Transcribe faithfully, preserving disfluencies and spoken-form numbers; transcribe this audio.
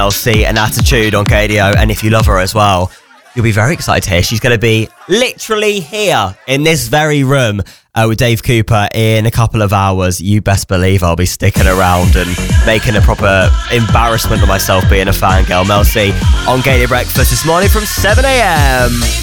Mel C and Attitude on K D O. And if you love her as well, you'll be very excited to hear she's going to be literally here in this very room uh, with Dave Cooper in a couple of hours. You best believe I'll be sticking around and making a proper embarrassment of myself being a fangirl. Mel C on K D O Breakfast this morning from seven a.m.